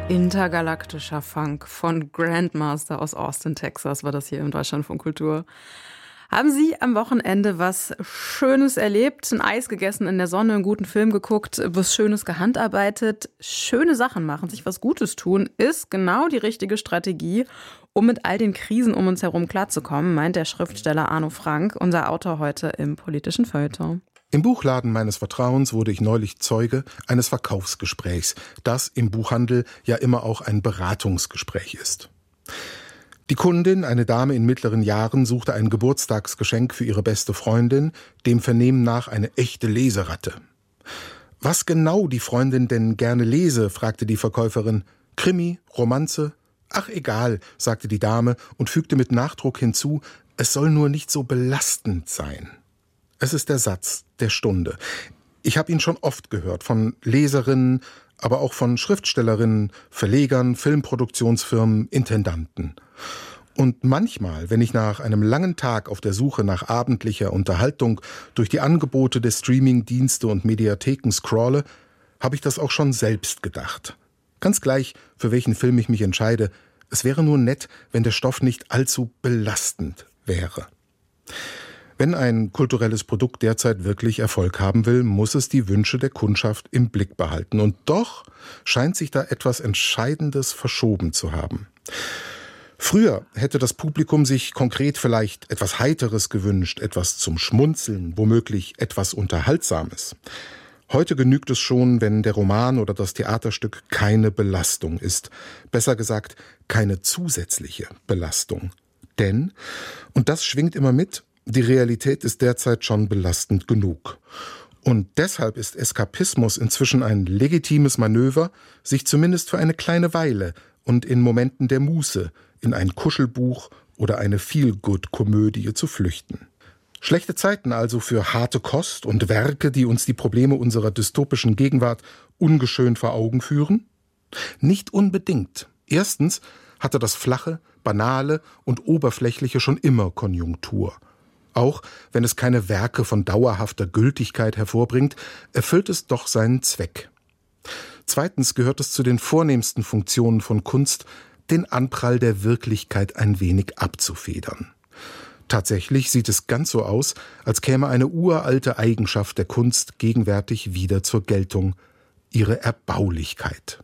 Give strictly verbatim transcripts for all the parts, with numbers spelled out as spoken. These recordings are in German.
Intergalaktischer Funk von Grandmaster aus Austin, Texas, war das hier im Deutschlandfunk Kultur. Haben Sie am Wochenende was Schönes erlebt, ein Eis gegessen in der Sonne, einen guten Film geguckt, was Schönes gehandarbeitet? Schöne Sachen machen, sich was Gutes tun, ist genau die richtige Strategie, um mit all den Krisen um uns herum klarzukommen, meint der Schriftsteller Arno Frank, unser Autor heute im politischen Feuilleton. Im Buchladen meines Vertrauens wurde ich neulich Zeuge eines Verkaufsgesprächs, das im Buchhandel ja immer auch ein Beratungsgespräch ist. Die Kundin, eine Dame in mittleren Jahren, suchte ein Geburtstagsgeschenk für ihre beste Freundin, dem Vernehmen nach eine echte Leseratte. Was genau die Freundin denn gerne lese, fragte die Verkäuferin. Krimi, Romanze? Ach egal, sagte die Dame und fügte mit Nachdruck hinzu, es soll nur nicht so belastend sein. Es ist der Satz der Stunde. Ich habe ihn schon oft gehört, von Leserinnen, aber auch von Schriftstellerinnen, Verlegern, Filmproduktionsfirmen, Intendanten. Und manchmal, wenn ich nach einem langen Tag auf der Suche nach abendlicher Unterhaltung durch die Angebote der Streamingdienste und Mediatheken scrolle, habe ich das auch schon selbst gedacht. Ganz gleich, für welchen Film ich mich entscheide, es wäre nur nett, wenn der Stoff nicht allzu belastend wäre. Wenn ein kulturelles Produkt derzeit wirklich Erfolg haben will, muss es die Wünsche der Kundschaft im Blick behalten. Und doch scheint sich da etwas Entscheidendes verschoben zu haben. Früher hätte das Publikum sich konkret vielleicht etwas Heiteres gewünscht, etwas zum Schmunzeln, womöglich etwas Unterhaltsames. Heute genügt es schon, wenn der Roman oder das Theaterstück keine Belastung ist. Besser gesagt, keine zusätzliche Belastung. Denn, und das schwingt immer mit, die Realität ist derzeit schon belastend genug. Und deshalb ist Eskapismus inzwischen ein legitimes Manöver, sich zumindest für eine kleine Weile und in Momenten der Muße in ein Kuschelbuch oder eine Feel-Good-Komödie zu flüchten. Schlechte Zeiten also für harte Kost und Werke, die uns die Probleme unserer dystopischen Gegenwart ungeschönt vor Augen führen? Nicht unbedingt. Erstens hatte das Flache, Banale und Oberflächliche schon immer Konjunktur. Auch wenn es keine Werke von dauerhafter Gültigkeit hervorbringt, erfüllt es doch seinen Zweck. Zweitens gehört es zu den vornehmsten Funktionen von Kunst, den Anprall der Wirklichkeit ein wenig abzufedern. Tatsächlich sieht es ganz so aus, als käme eine uralte Eigenschaft der Kunst gegenwärtig wieder zur Geltung: ihre Erbaulichkeit.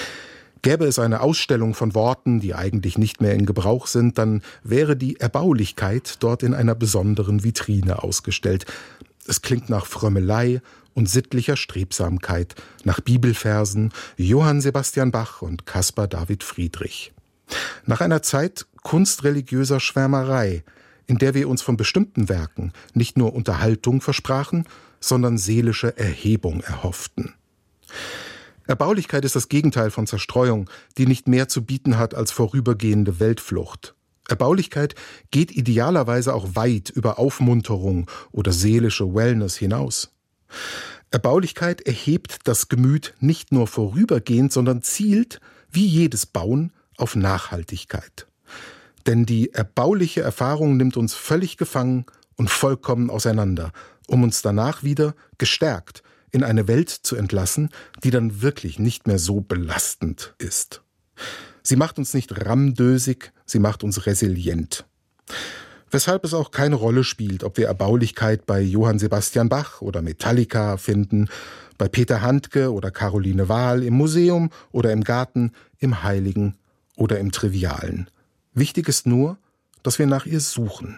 Gäbe es eine Ausstellung von Worten, die eigentlich nicht mehr in Gebrauch sind, dann wäre die Erbaulichkeit dort in einer besonderen Vitrine ausgestellt. Es klingt nach Frömmelei und sittlicher Strebsamkeit, nach Bibelversen, Johann Sebastian Bach und Caspar David Friedrich. Nach einer Zeit kunstreligiöser Schwärmerei, in der wir uns von bestimmten Werken nicht nur Unterhaltung versprachen, sondern seelische Erhebung erhofften. Erbaulichkeit ist das Gegenteil von Zerstreuung, die nicht mehr zu bieten hat als vorübergehende Weltflucht. Erbaulichkeit geht idealerweise auch weit über Aufmunterung oder seelische Wellness hinaus. Erbaulichkeit erhebt das Gemüt nicht nur vorübergehend, sondern zielt, wie jedes Bauen, auf Nachhaltigkeit. Denn die erbauliche Erfahrung nimmt uns völlig gefangen und vollkommen auseinander, um uns danach wieder gestärkt in eine Welt zu entlassen, die dann wirklich nicht mehr so belastend ist. Sie macht uns nicht rammdösig, sie macht uns resilient. Weshalb es auch keine Rolle spielt, ob wir Erbaulichkeit bei Johann Sebastian Bach oder Metallica finden, bei Peter Handke oder Caroline Wahl, im Museum oder im Garten, im Heiligen oder im Trivialen. Wichtig ist nur, dass wir nach ihr suchen.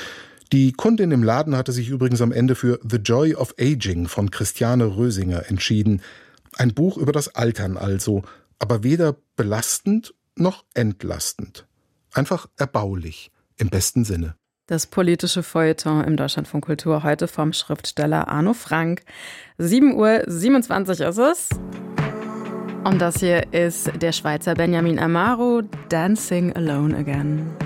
Die Kundin im Laden hatte sich übrigens am Ende für The Joy of Aging von Christiane Rösinger entschieden. Ein Buch über das Altern also, aber weder belastend noch entlastend. Einfach erbaulich, im besten Sinne. Das politische Feuilleton im Deutschlandfunk Kultur heute vom Schriftsteller Arno Frank. sieben Uhr siebenundzwanzig ist es. Und das hier ist der Schweizer Benjamin Amaro, Dancing Alone Again.